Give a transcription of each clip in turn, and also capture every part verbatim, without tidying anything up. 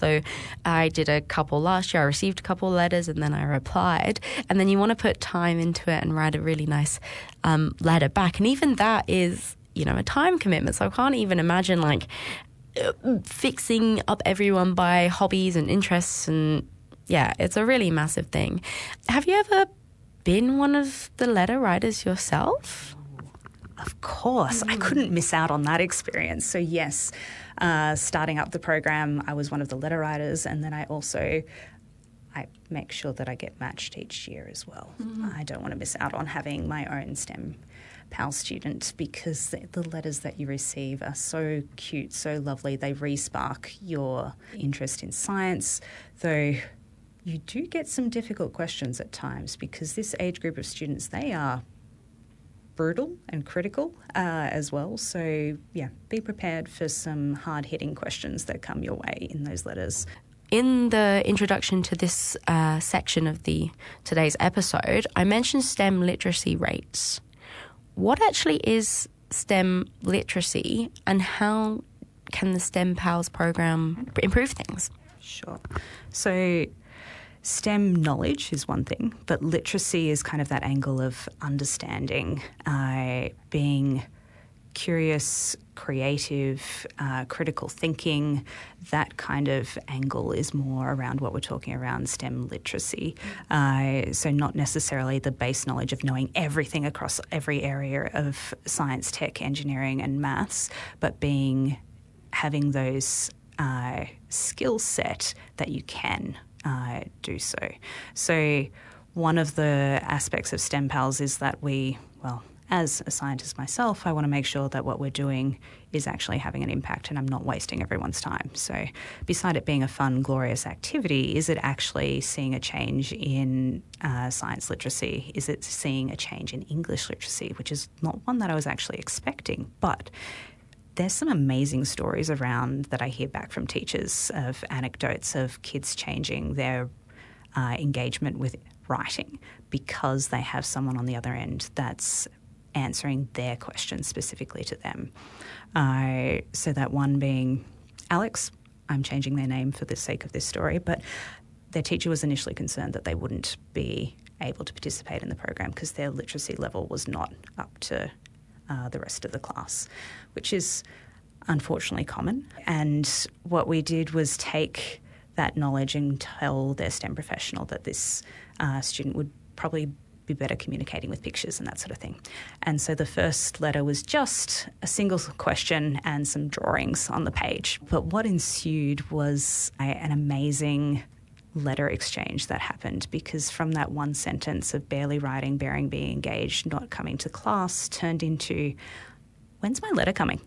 So I did a couple last year. I received a couple letters and then I replied. And then you want to put time into it and write a really nice um, letter back. And even that is, you know, a time commitment. So I can't even imagine like fixing up everyone by hobbies and interests. And yeah, it's a really massive thing. Have you ever been one of the letter writers yourself? Of course. I couldn't miss out on that experience. So yes, uh, starting up the program, I was one of the letter writers, and then I also I make sure that I get matched each year as well. Mm-hmm. I don't want to miss out on having my own STEM PAL student because the, the letters that you receive are so cute, so lovely. They re-spark your interest in science, though you do get some difficult questions at times because this age group of students, they are brutal and critical uh, as well. So, yeah, be prepared for some hard-hitting questions that come your way in those letters. In the introduction to this uh, section of the today's episode, I mentioned STEM literacy rates. What actually is STEM literacy and how can the STEM PALS program improve things? Sure. So STEM knowledge is one thing, but literacy is kind of that angle of understanding, uh, being curious, creative, uh, critical thinking. That kind of angle is more around what we're talking around STEM literacy. Uh, so not necessarily the base knowledge of knowing everything across every area of science, tech, engineering and maths, but being having those uh, skill set that you can Uh, do so. So one of the aspects of STEM PALS is that we, well, as a scientist myself, I want to make sure that what we're doing is actually having an impact and I'm not wasting everyone's time. So beside it being a fun, glorious activity, is it actually seeing a change in uh, science literacy? Is it seeing a change in English literacy, which is not one that I was actually expecting, but there's some amazing stories around that I hear back from teachers of anecdotes of kids changing their uh, engagement with writing because they have someone on the other end that's answering their questions specifically to them. Uh, so that one being Alex, I'm changing their name for the sake of this story, but their teacher was initially concerned that they wouldn't be able to participate in the program because their literacy level was not up to Uh, the rest of the class, which is unfortunately common. And what we did was take that knowledge and tell their STEM professional that this uh, student would probably be better communicating with pictures and that sort of thing. And so the first letter was just a single question and some drawings on the page. But what ensued was a, an amazing letter exchange that happened because from that one sentence of barely writing, bearing being engaged, not coming to class, turned into, when's my letter coming?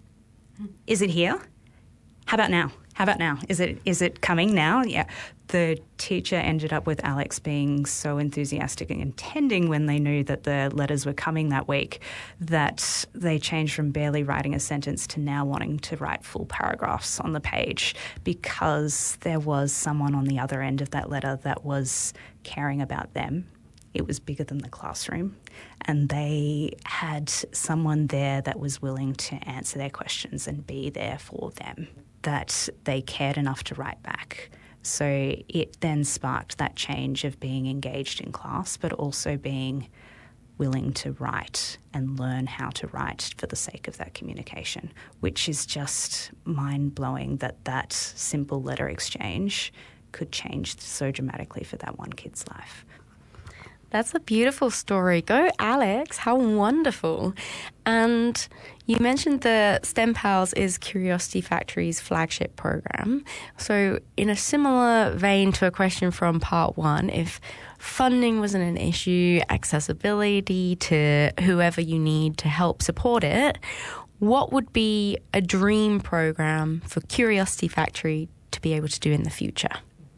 Is it here? How about now? How about now? Is it is it coming now? Yeah. The teacher ended up with Alex being so enthusiastic and intending when they knew that the letters were coming that week that they changed from barely writing a sentence to now wanting to write full paragraphs on the page because there was someone on the other end of that letter that was caring about them. It was bigger than the classroom, and they had someone there that was willing to answer their questions and be there for them, that they cared enough to write back. So it then sparked that change of being engaged in class, but also being willing to write and learn how to write for the sake of that communication, which is just mind-blowing that that simple letter exchange could change so dramatically for that one kid's life. That's a beautiful story. Go, Alex. How wonderful. And you mentioned the STEM PALS is Curiosity Factory's flagship program. So in a similar vein to a question from part one, if funding wasn't an issue, accessibility to whoever you need to help support it, what would be a dream program for Curiosity Factory to be able to do in the future?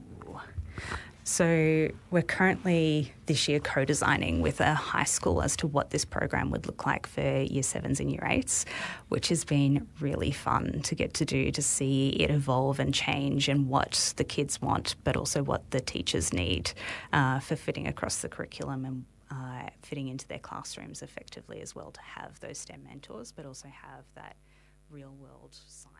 So we're currently this year co-designing with a high school as to what this program would look like for year sevens and year eights, which has been really fun to get to do, to see it evolve and change and what the kids want, but also what the teachers need uh, for fitting across the curriculum and uh, fitting into their classrooms effectively as well, to have those STEM mentors, but also have that real-world science